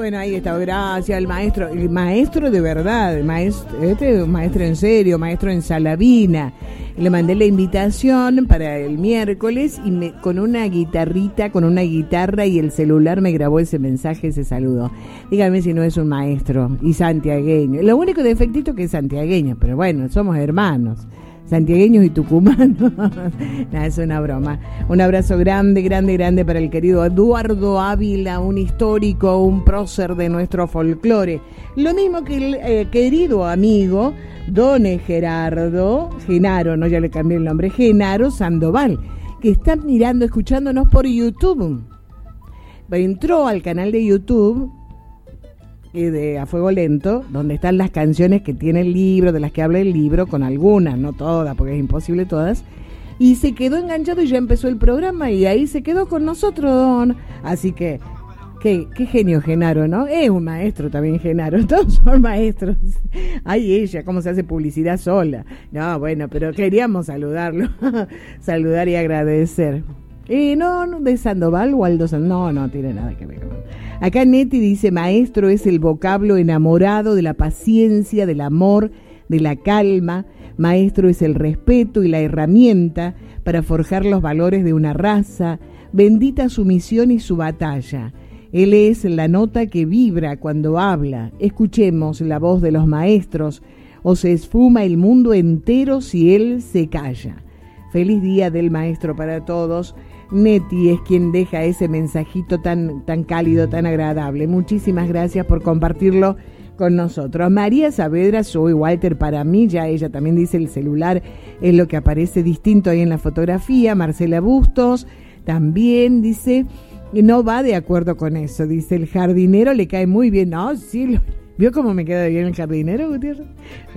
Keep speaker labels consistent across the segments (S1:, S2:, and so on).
S1: bueno, ahí está, gracias al maestro de verdad, maestro en serio, maestro en Salavina. Le mandé la invitación para el miércoles y con una guitarra y el celular me grabó ese mensaje, ese saludo. Dígame si no es un maestro y santiagueño. Lo único defectito que es santiagueño, pero bueno, somos hermanos. Santiagueños y tucumanos. Nah, es una broma. Un abrazo grande, grande, grande para el querido Eduardo Ávila, un histórico, un prócer de nuestro folclore. Lo mismo que el querido amigo don Genaro, no, ya le cambié el nombre, Genaro Sandoval, que está mirando, escuchándonos por YouTube. Entró al canal de YouTube de A Fuego Lento, donde están las canciones que tiene el libro, de las que habla el libro, con algunas, no todas, porque es imposible todas, y se quedó enganchado y ya empezó el programa y ahí se quedó con nosotros, don. Así que, qué genio Genaro, ¿no? Es un maestro también Genaro, todos son maestros. Ay, ella, cómo se hace publicidad sola. No, bueno, pero queríamos saludarlo, saludar y agradecer. No, de Sandoval, Waldo Sandoval, no tiene nada que ver con... Acá Neti dice, maestro es el vocablo enamorado de la paciencia, del amor, de la calma. Maestro es el respeto y la herramienta para forjar los valores de una raza. Bendita su misión y su batalla. Él es la nota que vibra cuando habla. Escuchemos la voz de los maestros, o se esfuma el mundo entero si él se calla. Feliz día del maestro para todos. Neti es quien deja ese mensajito tan cálido, tan agradable. Muchísimas gracias por compartirlo con nosotros. María Saavedra, soy Walter para mí, ya ella también dice el celular es lo que aparece distinto ahí en la fotografía. Marcela Bustos también dice, no va de acuerdo con eso, dice el jardinero le cae muy bien. No, sí, ¿vio cómo me queda bien el jardinero, Gutiérrez?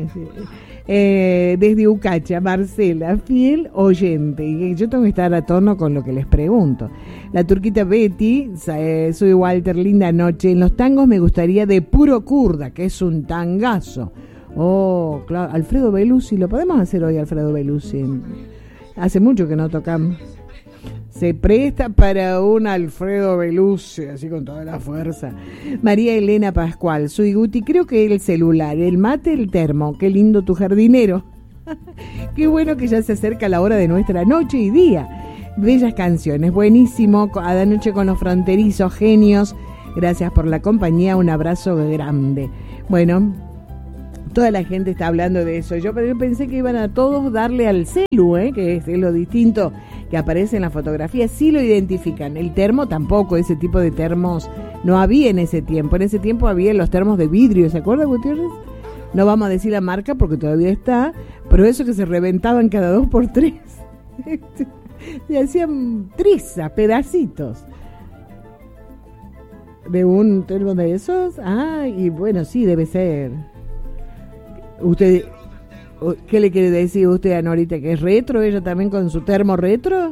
S1: Desde Ucacha, Marcela, fiel oyente, y yo tengo que estar a tono con lo que les pregunto. La turquita Betty, soy Walter, linda noche. En los tangos me gustaría de Puro Kurda, que es un tangazo. Oh, claro, Alfredo Belusi, lo podemos hacer hoy, Alfredo Belusi. Hace mucho que no tocamos. Se presta para un Alfredo Belusi, así con toda la fuerza. María Elena Pascual, soy Guti, creo que el celular, el mate, el termo. Qué lindo tu jardinero. Qué bueno que ya se acerca la hora de nuestra noche y día. Bellas canciones, buenísimo. A la noche con los fronterizos, genios. Gracias por la compañía, un abrazo grande. Bueno, toda la gente está hablando de eso. Yo pensé que iban a todos darle al celu, que es lo distinto que aparece en la fotografía. Sí lo identifican. El termo tampoco, ese tipo de termos no había en ese tiempo. En ese tiempo había los termos de vidrio, ¿se acuerda, Gutiérrez? No vamos a decir la marca porque todavía está, pero eso que se reventaban cada 2x3. Se hacían trizas, pedacitos de un termo de esos. Ah, y bueno, sí, debe ser. Usted, ¿qué le quiere decir usted a Norita? ¿Que es retro? ¿Ella también con su termo retro?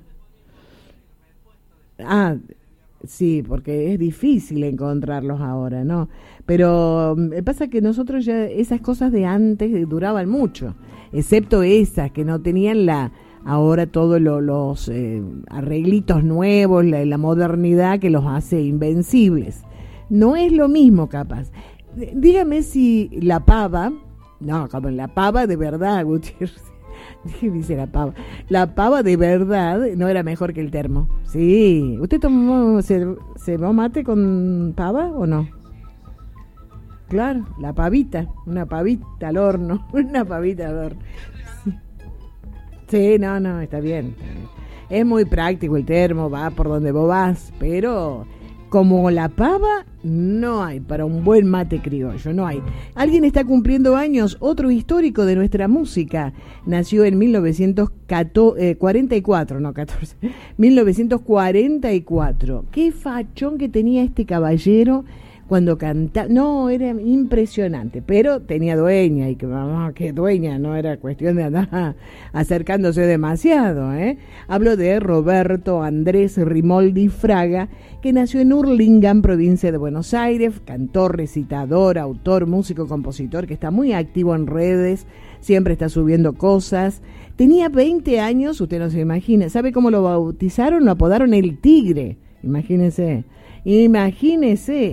S1: Sí, porque es difícil encontrarlos ahora, ¿no? Pero pasa que nosotros ya, esas cosas de antes duraban mucho, excepto esas que no tenían ahora todos los arreglitos nuevos, la modernidad que los hace invencibles. No es lo mismo, capaz. Dígame si la pava... No, como la pava de verdad, Gutiérrez. Dice la pava. La pava de verdad no era mejor que el termo. Sí. ¿Usted se va mate con pava o no? Claro, la pavita. Una pavita al horno. Una pavita al horno. Sí, no, está bien. Es muy práctico el termo, va por donde vos vas, pero... como la pava, no hay para un buen mate criollo, no hay. Alguien está cumpliendo años, otro histórico de nuestra música. Nació en 1944. Qué fachón que tenía este caballero cuando cantaba. No, era impresionante, pero tenía dueña, y que dueña, no era cuestión de andar acercándose demasiado, Hablo de Roberto Andrés Rimoldi Fraga, que nació en Hurlingham, provincia de Buenos Aires, cantor, recitador, autor, músico, compositor, que está muy activo en redes, siempre está subiendo cosas. Tenía 20 años, usted no se imagina. ¿Sabe cómo lo bautizaron? Lo apodaron el Tigre, imagínese.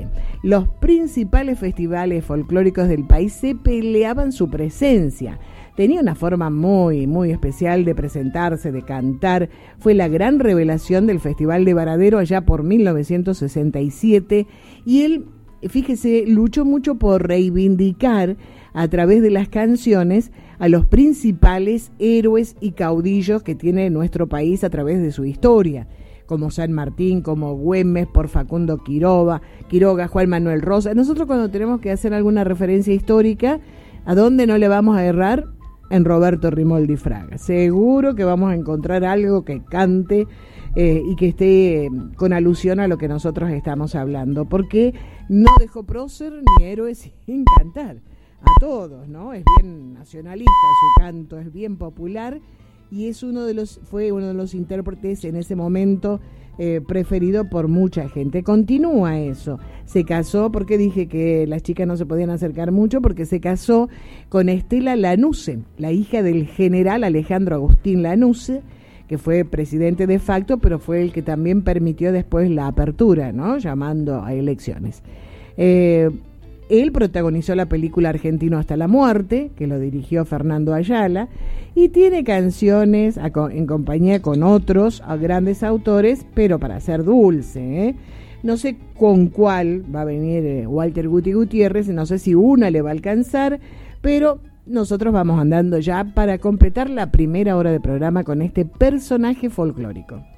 S1: los principales festivales folclóricos del país se peleaban su presencia. Tenía una forma muy, muy especial de presentarse, de cantar. Fue la gran revelación del Festival de Varadero allá por 1967 y él, fíjese, luchó mucho por reivindicar a través de las canciones a los principales héroes y caudillos que tiene nuestro país a través de su historia, como San Martín, como Güemes, por Facundo Quiroga, Juan Manuel Rosa. Nosotros cuando tenemos que hacer alguna referencia histórica, ¿a dónde no le vamos a errar? En Roberto Rimoldi Fraga. Seguro que vamos a encontrar algo que cante y que esté con alusión a lo que nosotros estamos hablando, porque no dejó prócer ni héroes sin cantar. A todos, ¿no? Es bien nacionalista su canto, es bien popular y es fue uno de los intérpretes en ese momento preferido por mucha gente. Continúa eso. Se casó, porque dije que las chicas no se podían acercar mucho, porque se casó con Estela Lanusse, la hija del general Alejandro Agustín Lanusse, que fue presidente de facto, pero fue el que también permitió después la apertura, ¿no? Llamando a elecciones. Él protagonizó la película Argentino hasta la muerte, que lo dirigió Fernando Ayala, y tiene canciones en compañía con otros grandes autores, pero para ser dulce, ¿eh? No sé con cuál va a venir Walter Guti Gutiérrez, no sé si una le va a alcanzar, pero nosotros vamos andando ya para completar la primera hora de programa con este personaje folclórico.